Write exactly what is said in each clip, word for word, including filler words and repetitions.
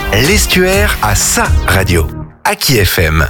L'Estuaire a sa radio. Aki F M.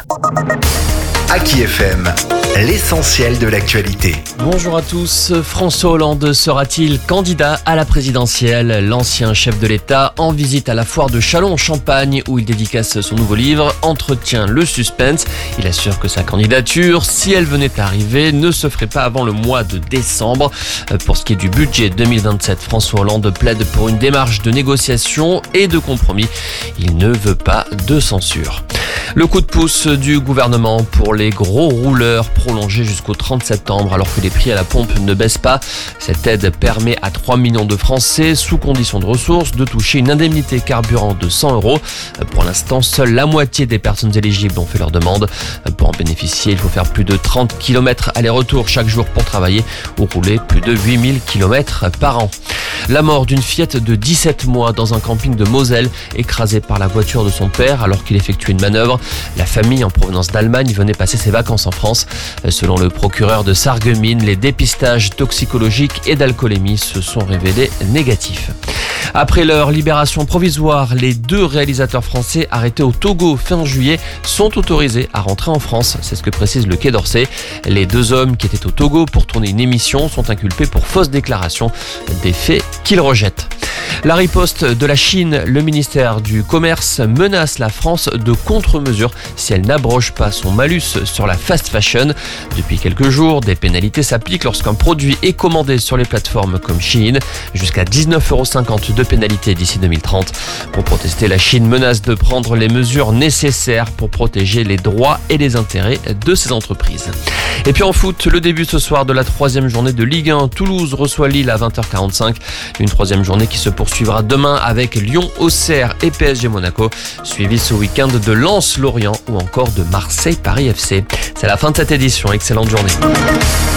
Aki F M, l'essentiel de l'actualité. Bonjour à tous. François Hollande sera-t-il candidat à la présidentielle? L'ancien chef de l'État, en visite à la foire de Châlons-en-Champagne, où il dédicace son nouveau livre, entretient le suspense. Il assure que sa candidature, si elle venait à arriver, ne se ferait pas avant le mois de décembre. Pour ce qui est du budget deux mille vingt-sept, François Hollande plaide pour une démarche de négociation et de compromis. Il ne veut pas de censure. Le coup de pouce du gouvernement pour les gros rouleurs prolongé jusqu'au trente septembre alors que les prix à la pompe ne baissent pas. Cette aide permet à trois millions de Français, sous condition de ressources, de toucher une indemnité carburant de cent euros. Pour l'instant, seule la moitié des personnes éligibles ont fait leur demande. Pour en bénéficier, il faut faire plus de trente kilomètres aller-retour chaque jour pour travailler ou rouler plus de huit mille kilomètres par an. La mort d'une fillette de dix-sept mois dans un camping de Moselle, écrasée par la voiture de son père alors qu'il effectuait une manœuvre. La famille en provenance d'Allemagne venait passer ses vacances en France. Selon le procureur de Sarreguemines, les dépistages toxicologiques et d'alcoolémie se sont révélés négatifs. Après leur libération provisoire, les deux réalisateurs français arrêtés au Togo fin juillet sont autorisés à rentrer en France. C'est ce que précise le Quai d'Orsay. Les deux hommes qui étaient au Togo pour tourner une émission sont inculpés pour fausse déclaration, des faits qu'ils rejettent. La riposte de la Chine, le ministère du Commerce menace la France de contre-mesures si elle n'abroge pas son malus sur la fast fashion. Depuis quelques jours, des pénalités s'appliquent lorsqu'un produit est commandé sur les plateformes comme Shein. Jusqu'à dix-neuf euros cinquante de pénalité d'ici deux mille trente. Pour protester, la Chine menace de prendre les mesures nécessaires pour protéger les droits et les intérêts de ces entreprises. Et puis en foot, le début ce soir de la troisième journée de Ligue un. Toulouse reçoit Lille à vingt heures quarante-cinq. Une troisième journée qui se poursuivra demain avec Lyon, Auxerre et P S G Monaco, suivi ce week-end de Lens, Lorient ou encore de Marseille, Paris F C. C'est la fin de cette édition. Excellente journée.